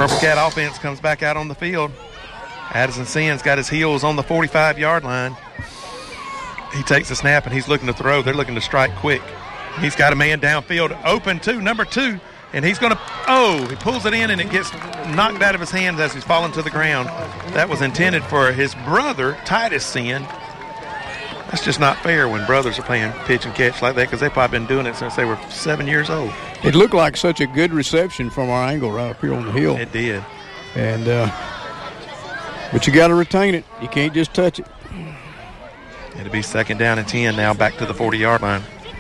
Purple Cat offense comes back out on the field. Addison Sims got his heels on the 45-yard line. He takes the snap, and he's looking to throw. They're looking to strike quick. He's got a man downfield open to number 2, and he's going to – he pulls it in, and it gets knocked out of his hands as he's falling to the ground. That was intended for his brother, Titus Sin. That's just not fair when brothers are playing pitch and catch like that, because they've probably been doing it since they were 7 years old. It looked like such a good reception from our angle right up here on the hill. It did. And but you got to retain it. You can't just touch it. It'll be 2nd down and 10 now, back to the 40-yard line.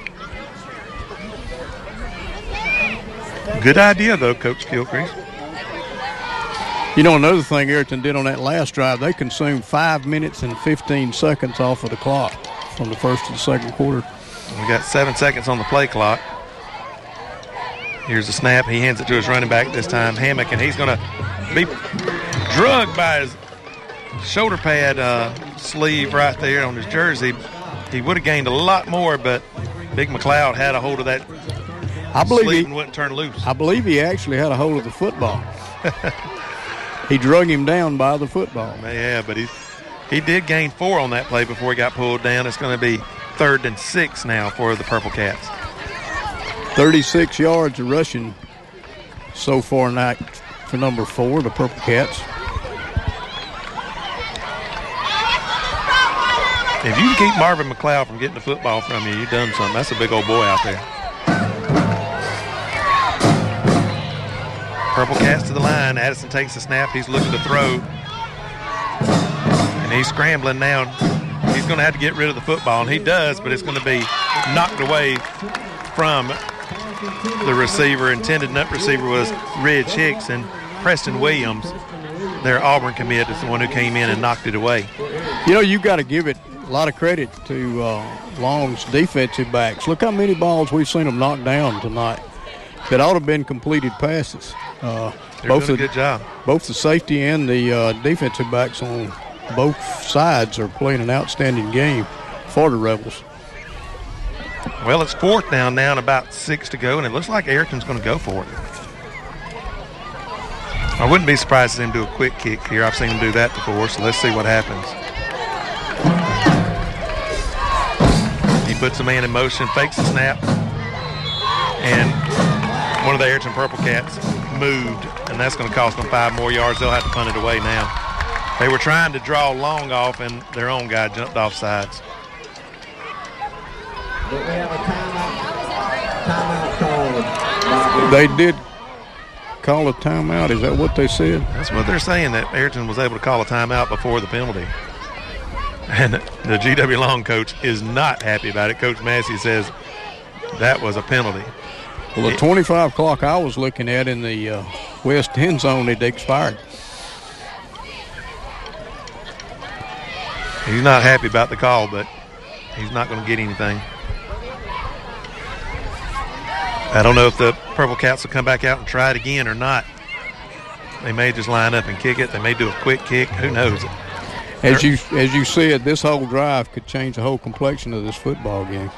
Good idea, though, Coach Gilcrease. You know, another thing Ayrton did on that last drive, they consumed 5 minutes and 15 seconds off of the clock from the first to the second quarter. We got 7 seconds on the play clock. Here's the snap. He hands it to his running back this time, Hammock, and he's going to be drugged by his shoulder pad sleeve right there on his jersey. He would have gained a lot more, but Big McLeod had a hold of that sleeve and wouldn't turn loose. I believe he actually had a hold of the football. He drug him down by the football. Yeah, but he did gain 4 on that play before he got pulled down. It's going to be 3rd and 6 now for the Purple Cats. 36 yards of rushing so far tonight for number 4, the Purple Cats. If you can keep Marvin McLeod from getting the football from you, you've done something. That's a big old boy out there. Purple Cats to the line. Addison takes the snap. He's looking to throw. And he's scrambling now. He's going to have to get rid of the football, and he does, but it's going to be knocked away from the receiver. Intended nut receiver was Ridge Hicks, and Preston Williams, their Auburn commit, is the one who came in and knocked it away. You know, you've got to give it a lot of credit to Long's defensive backs. Look how many balls we've seen them knock down tonight that ought to have been completed passes. They're doing a good job. Both the safety and the defensive backs on both sides are playing an outstanding game for the Rebels. Well, it's 4th down now and about 6 to go, and it looks like Ayrton's going to go for it. I wouldn't be surprised to see him do a quick kick here. I've seen him do that before, so let's see what happens. He puts the man in motion, fakes the snap, and one of the Ayrton Purple Cats moved, and that's going to cost them 5 more yards. They'll have to punt it away now. They were trying to draw Long off, and their own guy jumped off sides. They did call a timeout. Is that what they said? That's what they're saying, that Ayrton was able to call a timeout before the penalty. And the GW Long coach is not happy about it. Coach Massey says that was a penalty. Well, the 25 clock I was looking at in the west end zone, it expired. He's not happy about the call, but he's not going to get anything. I don't know if the Purple Cats will come back out and try it again or not. They may just line up and kick it. They may do a quick kick. Who knows? As you said, this whole drive could change the whole complexion of this football game.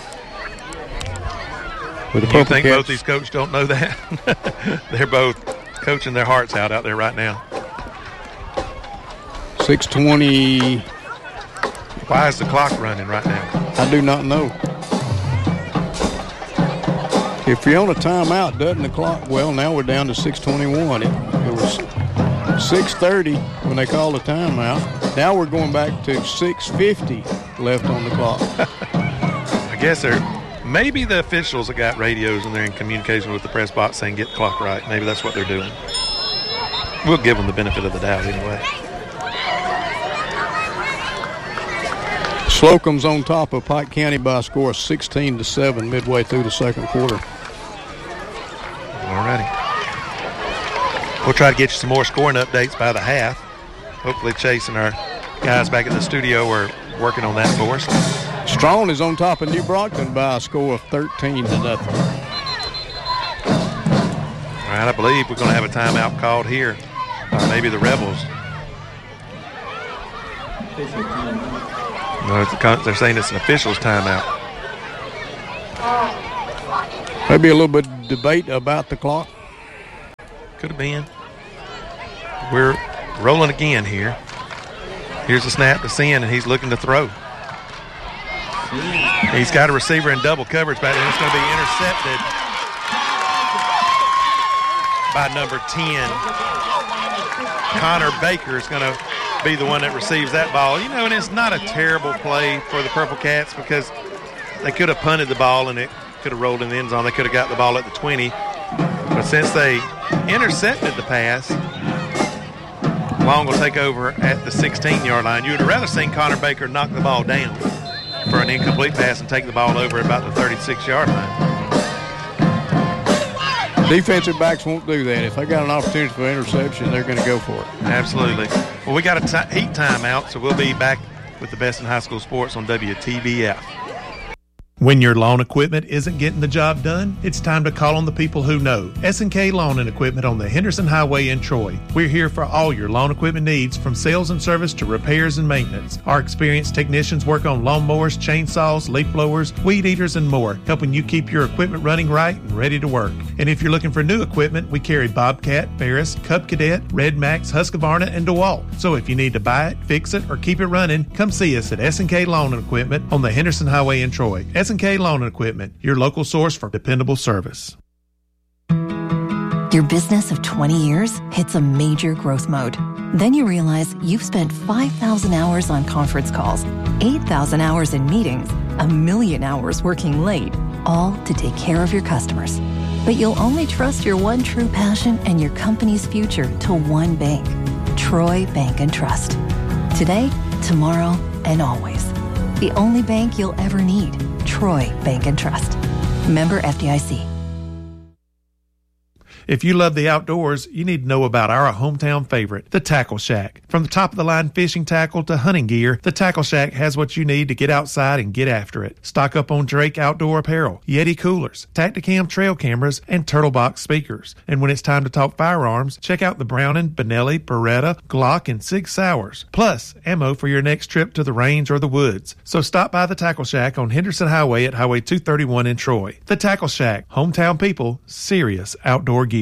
You think both these coaches don't know that? They're both coaching their hearts out there right now. 6:20. Why is the clock running right now? I do not know. If you're on a timeout, doesn't the clock? Well, now we're down to 6:21. It was 6:30 when they called a timeout. Now we're going back to 6:50 left on the clock. I guess maybe the officials have got radios and they're in communication with the press box saying get the clock right. Maybe that's what they're doing. We'll give them the benefit of the doubt anyway. Slocum's on top of Pike County by a score of 16-7 midway through the second quarter. All righty. We'll try to get you some more scoring updates by the half. Hopefully Chase and our guys back in the studio are working on that for us. Strong is on top of New Brockton by a score of 13-0. All right, I believe we're going to have a timeout called here. Or maybe the Rebels. No, they're saying it's an official's timeout. Maybe a little bit of debate about the clock. Could have been. we're rolling again here. Here's a snap to Sin, and he's looking to throw. He's got a receiver in double coverage back there. It's going to be intercepted by number 10. Connor Baker is going to be the one that receives that ball. You know, and it's not a terrible play for the Purple Cats because they could have punted the ball and it could have rolled in the end zone. They could have got the ball at the 20. But since they intercepted the pass, Long will take over at the 16-yard line. You would have rather seen Connor Baker knock the ball down for an incomplete pass and take the ball over about the 36-yard line. Defensive backs won't do that. If they got an opportunity for interception, they're going to go for it. Absolutely. Well, we got a heat timeout, so we'll be back with the best in high school sports on WTBF. When your lawn equipment isn't getting the job done, it's time to call on the people who know. S&K Lawn and Equipment on the Henderson Highway in Troy. We're here for all your lawn equipment needs, from sales and service to repairs and maintenance. Our experienced technicians work on lawnmowers, chainsaws, leaf blowers, weed eaters, and more, helping you keep your equipment running right and ready to work. And if you're looking for new equipment, we carry Bobcat, Ferris, Cub Cadet, Red Max, Husqvarna, and DeWalt. So if you need to buy it, fix it, or keep it running, come see us at S&K Lawn and Equipment on the Henderson Highway in Troy. S&K Lawn and Equipment, your local source for dependable service. Your business of 20 years hits a major growth mode. Then you realize you've spent 5,000 hours on conference calls, 8,000 hours in meetings, 1,000,000 hours working late, all to take care of your customers. But you'll only trust your one true passion and your company's future to one bank, Troy Bank and Trust. Today, tomorrow, and always. The only bank you'll ever need. Troy Bank and Trust. Member FDIC. If you love the outdoors, you need to know about our hometown favorite, the Tackle Shack. From the top-of-the-line fishing tackle to hunting gear, the Tackle Shack has what you need to get outside and get after it. Stock up on Drake outdoor apparel, Yeti coolers, Tacticam trail cameras, and Turtle Box speakers. And when it's time to talk firearms, check out the Browning, Benelli, Beretta, Glock, and Sig Sauers. Plus, ammo for your next trip to the range or the woods. So stop by the Tackle Shack on Henderson Highway at Highway 231 in Troy. The Tackle Shack, hometown people, serious outdoor gear.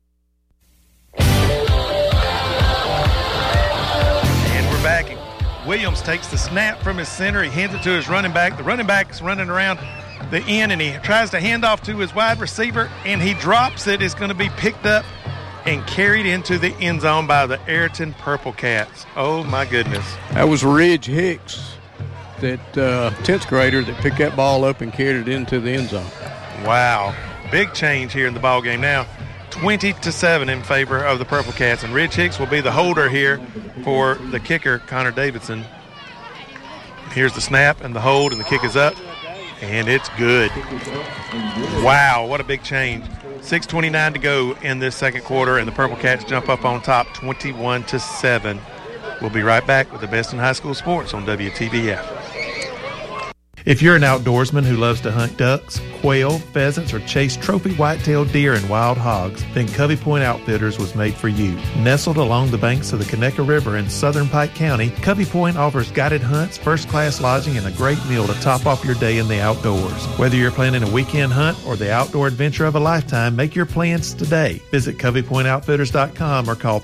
And we're back. Williams takes the snap from his center. He hands it to his running back. The running back's running around the end, and he tries to hand off to his wide receiver, and he drops it. It's going to be picked up and carried into the end zone by the Ayrton Purple Cats. Oh, my goodness. That was Ridge Hicks, that 10th grader, that picked that ball up and carried it into the end zone. Wow. Big change here in the ball game now. 20-7 in favor of the Purple Cats, and Ridge Hicks will be the holder here for the kicker, Connor Davidson. Here's the snap and the hold, and the kick is up, and it's good. Wow, what a big change. 6:29 to go in this second quarter, and the Purple Cats jump up on top 21-7. We'll be right back with the best in high school sports on WTBF. If you're an outdoorsman who loves to hunt ducks, quail, pheasants, or chase trophy white-tailed deer and wild hogs, then Covey Point Outfitters was made for you. Nestled along the banks of the Conecuh River in southern Pike County, Covey Point offers guided hunts, first-class lodging, and a great meal to top off your day in the outdoors. Whether you're planning a weekend hunt or the outdoor adventure of a lifetime, make your plans today. Visit CoveyPointOutfitters.com or call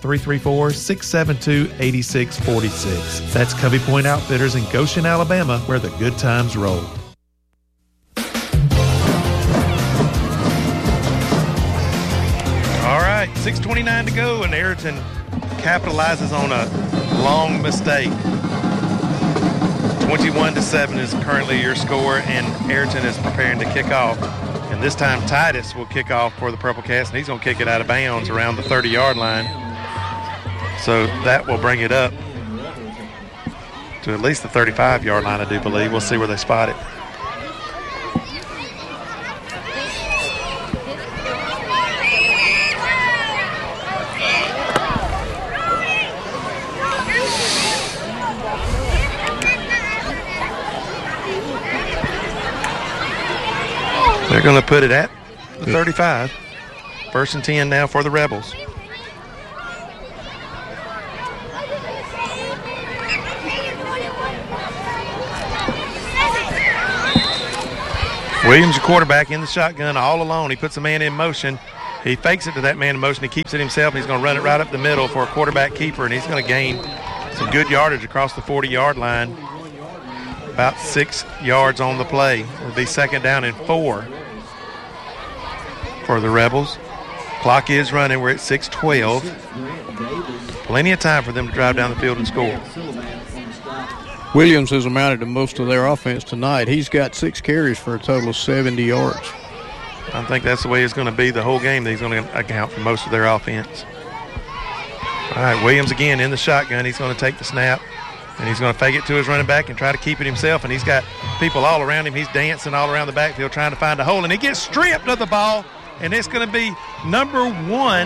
334-672-8646. That's Covey Point Outfitters in Goshen, Alabama, where the good times roll. All right, 6:29 to go, and Ayrton capitalizes on a long mistake. 21-7 is currently your score, and Ayrton is preparing to kick off. And this time Titus will kick off for the Purple Cats, and he's going to kick it out of bounds around the 30-yard line. So that will bring it up to at least the 35-yard line, I do believe. We'll see where they spot it. They're going to put it at the 35. 1st and 10 now for the Rebels. Williams, the quarterback, in the shotgun all alone. He puts a man in motion. He fakes it to that man in motion. He keeps it himself, and he's going to run it right up the middle for a quarterback keeper, and he's going to gain some good yardage across the 40-yard line. About 6 yards on the play. It'll be 2nd down and 4 for the Rebels. Clock is running. We're at 6:12. Plenty of time for them to drive down the field and score. Williams has amounted to most of their offense tonight. He's got 6 carries for a total of 70 yards. I think that's the way it's going to be the whole game. He's going to account for most of their offense. All right, Williams again in the shotgun. He's going to take the snap, and he's going to fake it to his running back and try to keep it himself. And he's got people all around him. He's dancing all around the backfield trying to find a hole, and he gets stripped of the ball, and it's going to be number 1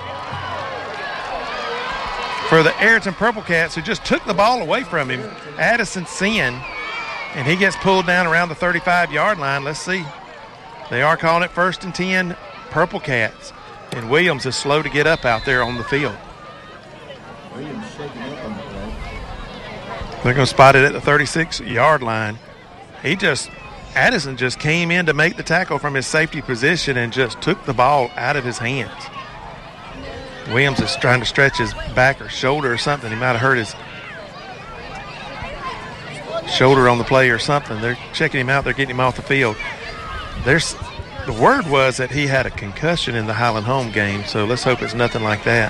for the Ayrton Purple Cats, who just took the ball away from him, Addison Sin, and he gets pulled down around the 35-yard line. Let's see. They are calling it 1st and 10, Purple Cats, and Williams is slow to get up out there on the field. They're going to spot it at the 36-yard line. Addison just came in to make the tackle from his safety position and just took the ball out of his hands. Williams is trying to stretch his back or shoulder or something. He might have hurt his shoulder on the play or something. They're checking him out. They're getting him off the field. The word was that he had a concussion in the Highland home game, so let's hope it's nothing like that.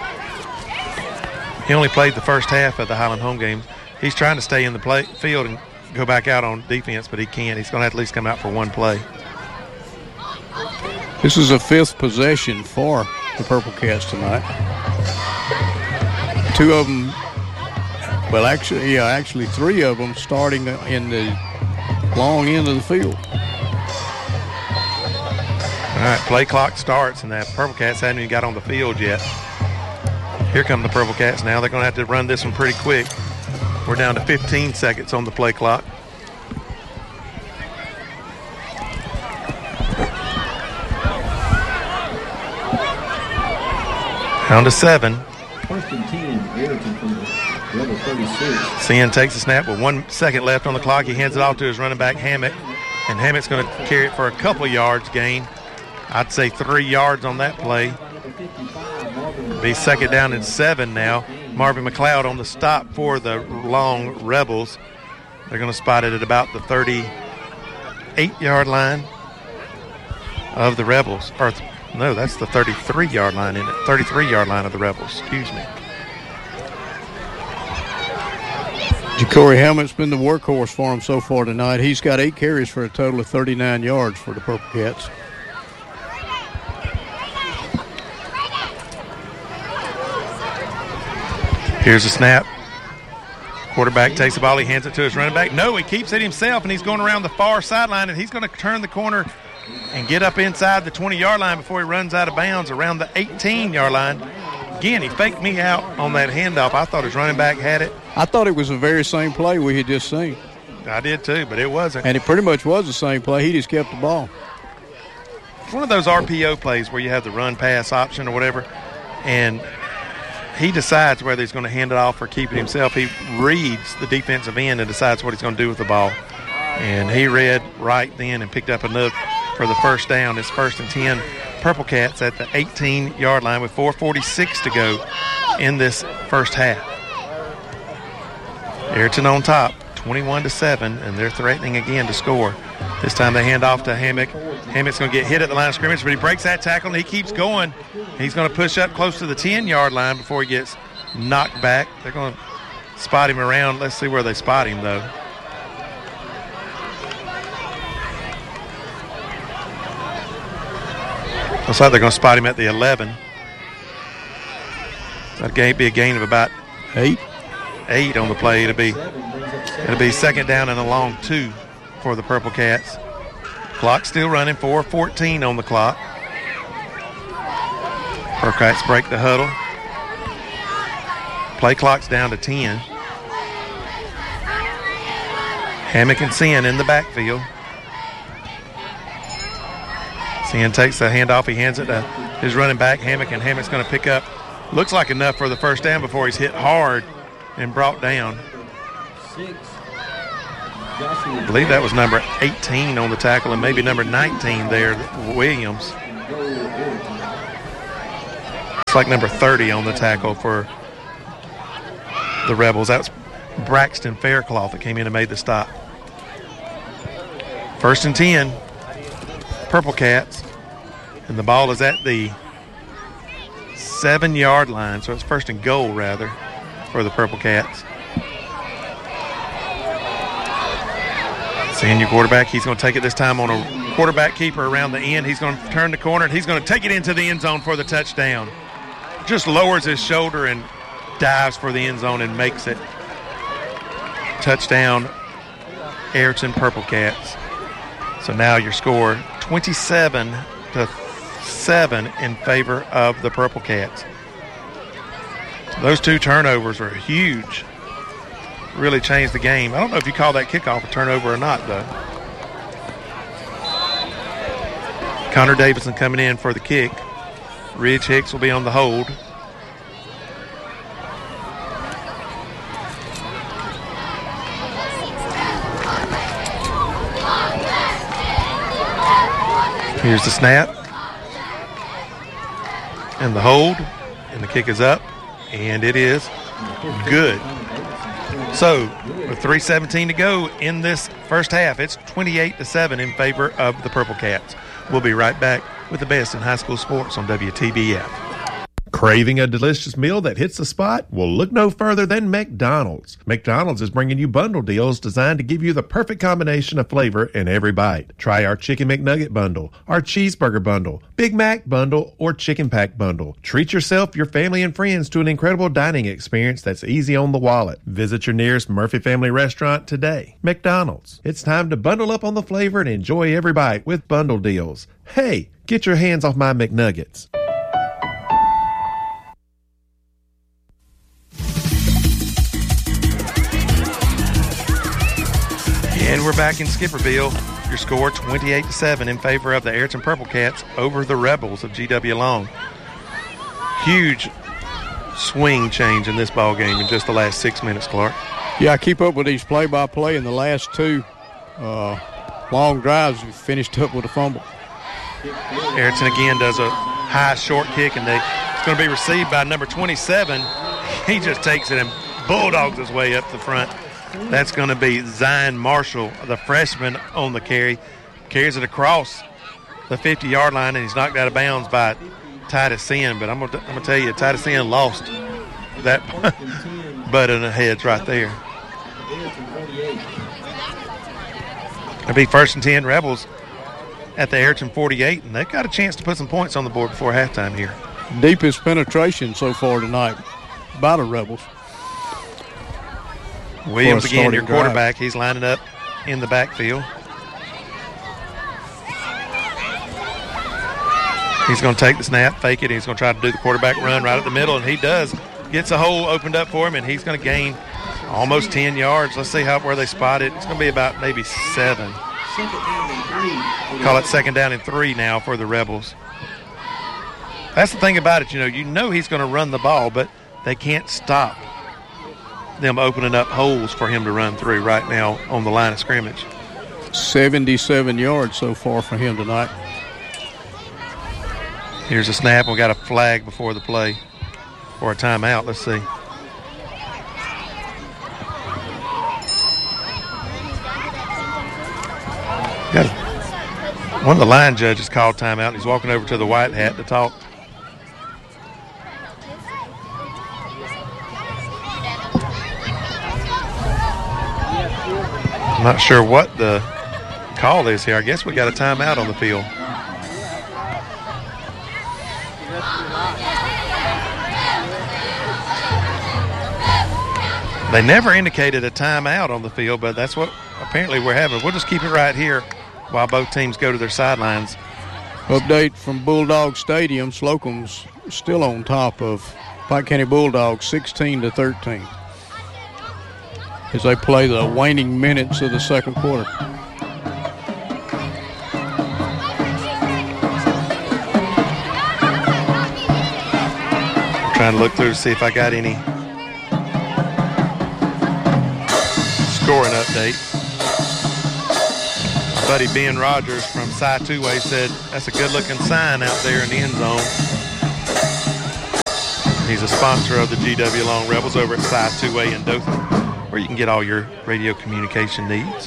He only played the first half of the Highland home game. He's trying to stay in the field and go back out on defense, but he can't. He's going to have to at least come out for one play. This is a 5th possession for the Purple Cats tonight. 2 of them, well, actually 3 of them starting in the long end of the field. All right, play clock starts, and the Purple Cats haven't even got on the field yet. Here come the Purple Cats now. They're going to have to run this one pretty quick. We're down to 15 seconds on the play clock. Down to 7. 1st and 10, Ayrton from the Rebel 36. Sin takes the snap with 1 second left on the clock. He hands it off to his running back, Hammock. And Hammock's going to carry it for a couple yards gain. I'd say 3 yards on that play. It'll be 2nd down and 7 now. Marvin McLeod on the stop for the long Rebels. They're going to spot it at about the 38-yard line of the Rebels. No, that's the 33-yard line, isn't it? 33-yard line of the Rebels. Excuse me. Ja'Cory Hammock's been the workhorse for him so far tonight. He's got 8 carries for a total of 39 yards for the Purple Cats. Here's a snap. Quarterback takes the ball. He hands it to his running back. No, he keeps it himself, and he's going around the far sideline, and he's going to turn the corner and get up inside the 20-yard line before he runs out of bounds around the 18-yard line. Again, he faked me out on that handoff. I thought his running back had it. I thought it was the very same play we had just seen. I did too, but it wasn't. And it pretty much was the same play. He just kept the ball. It's one of those RPO plays where you have the run-pass option or whatever, and he decides whether he's going to hand it off or keep it himself. He reads the defensive end and decides what he's going to do with the ball. And he read right then and picked up enough for the 1st down. It's 1st and 10. Purple Cats at the 18-yard line with 4:46 to go in this first half. Ayrton on top, 21-7, and they're threatening again to score. This time they hand off to Hammock. Hammock's going to get hit at the line of scrimmage, but he breaks that tackle and he keeps going. He's going to push up close to the 10-yard line before he gets knocked back. They're going to spot him around. Let's see where they spot him, though. Looks like they're going to spot him at the 11. That'd be a gain of about 8 on the play. It'll be 2nd down and a long 2 for the Purple Cats. Clock still running, 4:14 on the clock. Purple Cats break the huddle. Play clock's down to 10. Hammock and Sin in the backfield. Sin takes the handoff. He hands it to his running back, Hammock, and Hammock's going to pick up, looks like enough for the 1st down before he's hit hard and brought down. I believe that was number 18 on the tackle and maybe number 19 there, Williams. Looks like number 30 on the tackle for the Rebels. That's Braxton Faircloth that came in and made the stop. 1st and 10, Purple Cats. And the ball is at the 7-yard line, so it's 1st and goal, rather, for the Purple Cats. Senior quarterback, he's going to take it this time on a quarterback keeper around the end. He's going to turn the corner, and he's going to take it into the end zone for the touchdown. Just lowers his shoulder and dives for the end zone and makes it. Touchdown, Ayrton Purple Cats. So now your score 27-7 in favor of the Purple Cats. Those 2 turnovers are huge. Really changed the game. I don't know if you call that kickoff a turnover or not, though. Connor Davidson coming in for the kick. Ridge Hicks will be on the hold. Here's the snap. And the hold. And the kick is up. And it is good. So, with 3:17 to go in this first half, it's 28-7 in favor of the Purple Cats. We'll be right back with the best in high school sports on WTBF. Craving a delicious meal that hits the spot? Well, look no further than McDonald's. McDonald's is bringing you bundle deals designed to give you the perfect combination of flavor in every bite. Try our Chicken McNugget bundle, our Cheeseburger bundle, Big Mac bundle, or Chicken Pack bundle. Treat yourself, your family, and friends to an incredible dining experience that's easy on the wallet. Visit your nearest Murphy Family restaurant today. McDonald's. It's time to bundle up on the flavor and enjoy every bite with bundle deals. Hey, get your hands off my McNuggets. And we're back in Skipperville. Your score 28-7 in favor of the Ayrton Purple Cats over the Rebels of GW Long. Huge swing change in this ball game in just the last 6 minutes, Clark. Yeah, I keep up with these play-by-play, and the last 2 long drives we finished up with a fumble. Ayrton again does a high short kick, and it's going to be received by number 27. He just takes it and bulldogs his way up the front. That's going to be Zion Marshall, the freshman, on the carry. Carries it across the 50-yard line, and he's knocked out of bounds by Titus Sin. But I'm going to tell you, Titus Sin lost that butt in the heads right there. It'll be 1st and 10 Rebels at the Ayrton 48, and they've got a chance to put some points on the board before halftime here. Deepest penetration so far tonight by the Rebels. Williams again, your quarterback. He's lining up in the backfield. He's going to take the snap, fake it. He's going to try to do the quarterback run right at the middle, and he does. Gets a hole opened up for him, and he's going to gain almost 10 yards. Let's see where they spot it. It's going to be about maybe 7. Call it 2nd down and 3 now for the Rebels. That's the thing about it. You know he's going to run the ball, but they can't stop them opening up holes for him to run through right now on the line of scrimmage. 77 yards so far for him tonight. Here's a snap. We got a flag before the play or a timeout. Let's see. One of the line judges called timeout, and he's walking over to the white hat to talk. I'm not sure what the call is here. I guess we got a timeout on the field. They never indicated a timeout on the field, but that's what apparently we're having. We'll just keep it right here while both teams go to their sidelines. Update from Bulldog Stadium. Slocum's still on top of Pike County Bulldogs 16-13 as they play the waning minutes of the second quarter. Trying to look through to see if I got any scoring update. Buddy Ben Rogers from Cy Two-Way said that's a good-looking sign out there in the end zone. He's a sponsor of the GW Long Rebels over at Sci 2A in Dothan, where you can get all your radio communication needs.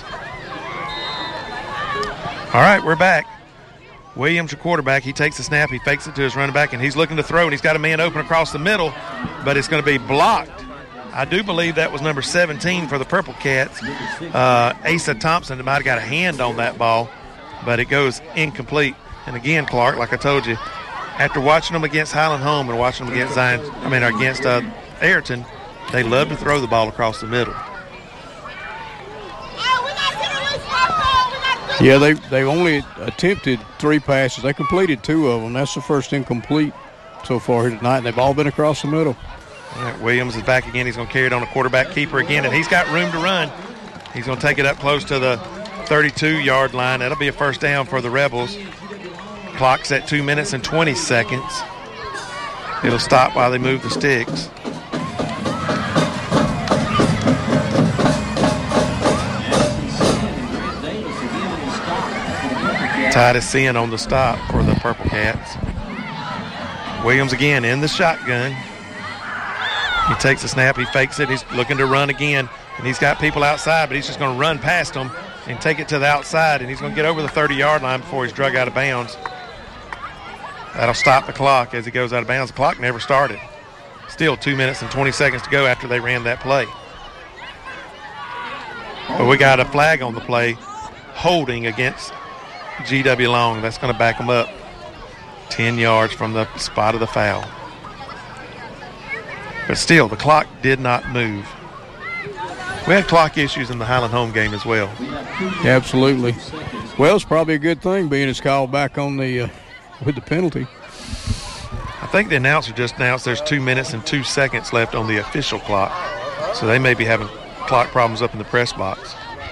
All right, we're back. Williams, your quarterback, he takes the snap, he fakes it to his running back, and he's looking to throw, and he's got a man open across the middle, but it's going to be blocked. I do believe that was number 17 for the Purple Cats, Asa Thompson. That might have got a hand on that ball, but it goes incomplete. And again, Clark, like I told you, after watching them against Highland Home and watching them against against Ayrton, they love to throw the ball across the middle. Yeah, they only attempted 3 passes. They completed 2 of them. That's the first incomplete so far here tonight, and they've all been across the middle. All right, Williams is back again. He's going to carry it on a quarterback keeper again, and he's got room to run. He's going to take it up close to the 32-yard line. That'll be a first down for the Rebels. Clock's at 2 minutes and 20 seconds. It'll stop while they move the sticks. Titus Sin on the stop for the Purple Cats. Williams again in the shotgun. He takes a snap, he fakes it, he's looking to run again, and he's got people outside, but he's just going to run past them and take it to the outside, and he's going to get over the 30-yard line before he's drug out of bounds. That'll stop the clock as he goes out of bounds. The clock never started. Still 2 minutes and 20 seconds to go after they ran that play. But we got a flag on the play, holding against GW Long. That's going to back them up 10 yards from the spot of the foul. But still, the clock did not move. We had clock issues in the Highland Home game as well. Absolutely. Well, it's probably a good thing being it's called back on the with the penalty. I think the announcer just announced there's 2 minutes and 2 seconds left on the official clock. So they may be having clock problems up in the press box.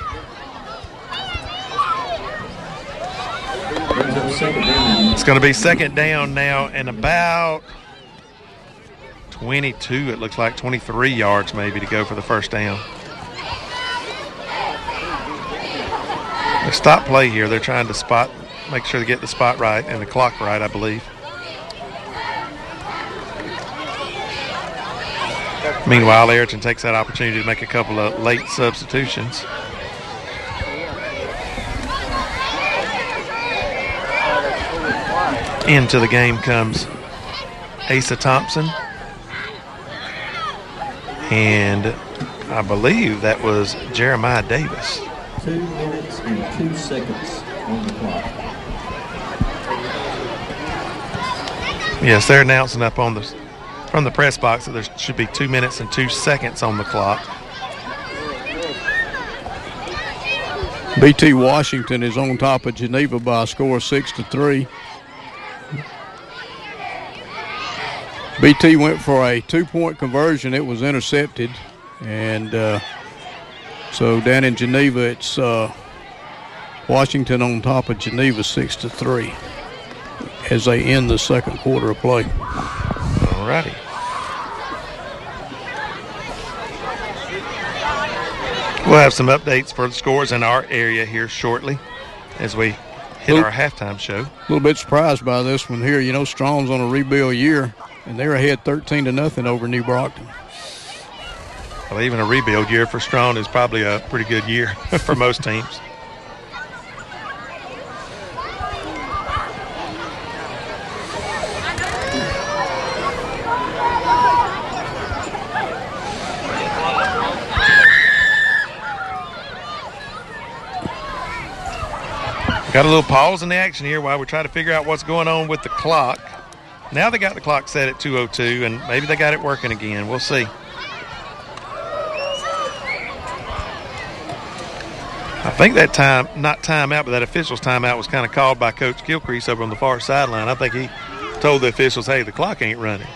It's going to be second down now and about 22, it looks like 23 yards maybe to go for the first down. They stop play here. They're trying to make sure they get the spot right and the clock right, I believe. Meanwhile, Ayrton takes that opportunity to make a couple of late substitutions. Into the game comes Asa Thompson. And I believe that was Jeremiah Davis. 2 minutes and 2 seconds on the clock. Yes, they're announcing up on from the press box that there should be 2 minutes and 2 seconds on the clock. BT Washington is on top of Geneva by a score of 6-3. BT went for a 2-point conversion. It was intercepted. And so down in Geneva, it's Washington on top of Geneva 6-3 as they end the second quarter of play. All righty. We'll have some updates for the scores in our area here shortly as we hit our halftime show. A little bit surprised by this one here. You know, Strong's on a rebuild year, and they're ahead 13-0 over New Brockton. Well, even a rebuild year for Strong is probably a pretty good year for most teams. Got a little pause in the action here while we try to figure out what's going on with the clock. Now they got the clock set at 2:02, and maybe they got it working again. We'll see. I think that time, not timeout, but that official's timeout was kind of called by Coach Gilcrease over on the far sideline. I think he told the officials, hey, the clock ain't running.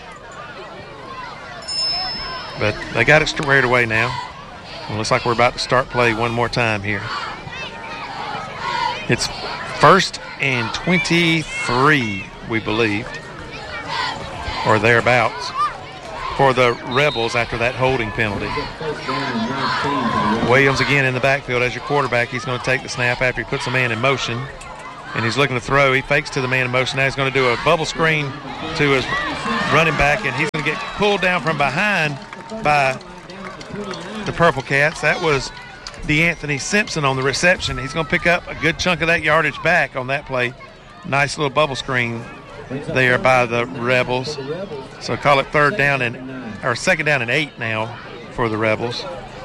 But they got it squared away now. It looks like we're about to start play one more time here. It's 1st and 23, we believe, or thereabouts, for the Rebels after that holding penalty. Williams again in the backfield as your quarterback. He's going to take the snap after he puts a man in motion, and he's looking to throw. He fakes to the man in motion. Now he's going to do a bubble screen to his running back, and he's going to get pulled down from behind by the Purple Cats. That was DeAnthony Simpson on the reception. He's going to pick up a good chunk of that yardage back on that play. Nice little bubble screen there by the Rebels. So call it second down and 8 now for the Rebels,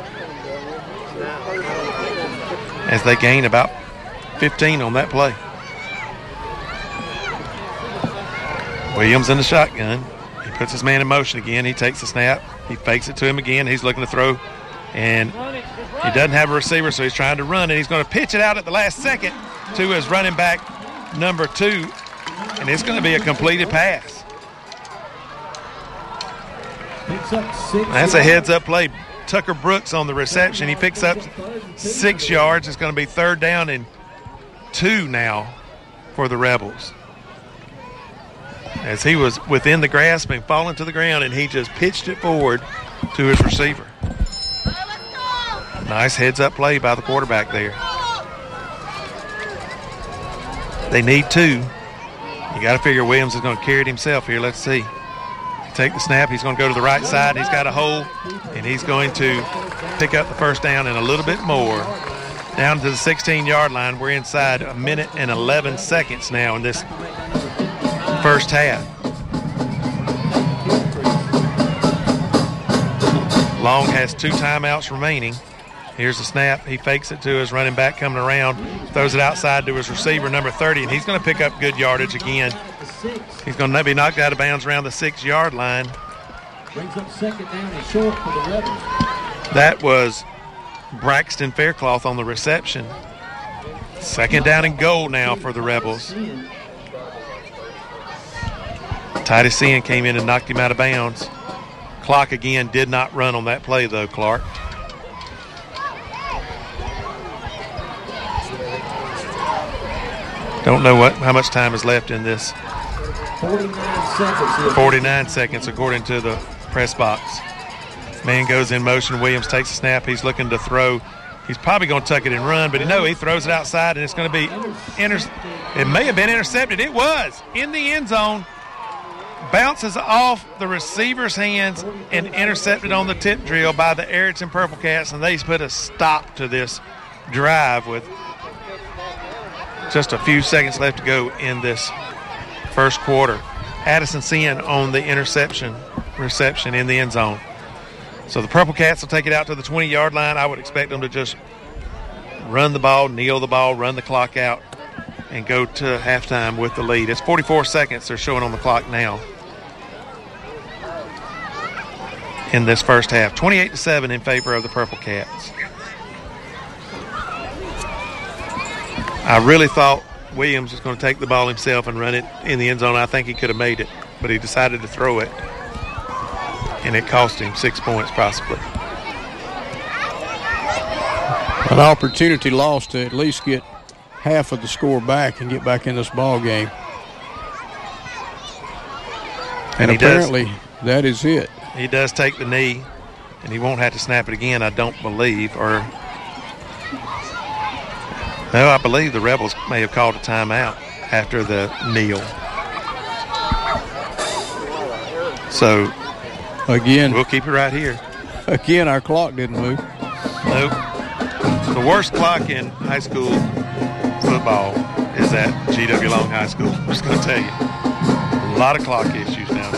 as they gain about 15 on that play. Williams in the shotgun. He puts his man in motion again. He takes the snap. He fakes it to him again. He's looking to throw, and he doesn't have a receiver, so he's trying to run, and he's going to pitch it out at the last second to his running back, number 2, and it's going to be a completed pass. That's a heads-up play. Tucker Brooks on the reception. He picks up 6 yards. It's going to be 3rd down and 2 now for the Rebels, as he was within the grasp and falling to the ground, and he just pitched it forward to his receiver. Nice heads-up play by the quarterback there. They need 2. You got to figure Williams is going to carry it himself here. Let's see. Take the snap. He's going to go to the right side. He's got a hole, and he's going to pick up the 1st down and a little bit more. Down to the 16-yard line. We're inside 1 minute and 11 seconds now in this first half. Long has 2 timeouts remaining. Here's the snap. He fakes it to his running back coming around, throws it outside to his receiver, number 30, and he's going to pick up good yardage again. He's going to be knocked out of bounds around the 6-yard line. Brings up 2nd down and short for the Rebels. That was Braxton Faircloth on the reception. 2nd down and goal now for the Rebels. Titus Sen came in and knocked him out of bounds. Clock again did not run on that play, though, Clark. Don't know how much time is left in this. 49 seconds. 49 seconds according to the press box. Man goes in motion. Williams takes a snap. He's looking to throw. He's probably going to tuck it and run, but he throws it outside, and it's going to be it may have been intercepted. It was in the end zone. Bounces off the receiver's hands and intercepted on the tip drill by the Ariton Purple Cats, and they put a stop to this drive with just a few seconds left to go in this first quarter. Addison Sen on the reception in the end zone. So the Purple Cats will take it out to the 20-yard line. I would expect them to just run the ball, kneel the ball, run the clock out, and go to halftime with the lead. It's 44 seconds they're showing on the clock now in this first half. 28-7 in favor of the Purple Cats. I really thought Williams was going to take the ball himself and run it in the end zone. I think he could have made it, but he decided to throw it, and it cost him 6 points possibly. An opportunity lost to at least get half of the score back and get back in this ball game. And apparently that is it. He does take the knee, and he won't have to snap it again, I don't believe. No, I believe the Rebels may have called a timeout after the kneel. So, again, we'll keep it right here. Again, our clock didn't move. Nope. The worst clock in high school football is at GW Long High School. I'm just going to tell you. A lot of clock issues now.